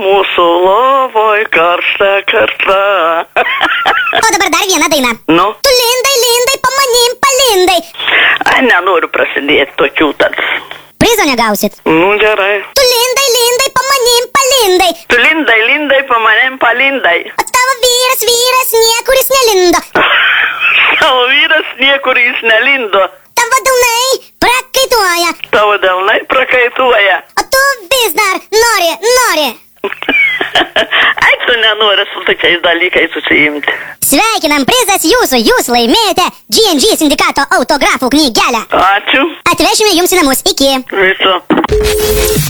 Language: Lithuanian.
Mūsų lovoj karšta karšta. O dabar dar viena daina. Nu? Tu lindai, lindai, po manim palindai. Ai, nenoriu prasidėti tokių tad. Prizo negausit. Nu, gerai. Tu lindai, lindai, po manim palindai. Tu lindai, lindai, po manim palindai. O tavo vyras, niekuris nelindo. Tavo vyras niekur nelindo. Tavo delnai prakaituoja. Tavo delnai prakaituoja. O tu vis dar nori. Ai, tu nenori su tokiais dalykais susiimti. Sveikinam, prizas jūsų, jūs laimėjote G&G sindikato autografų knygelę. Ačiū. Atvešime jums į namus, iki. Viso.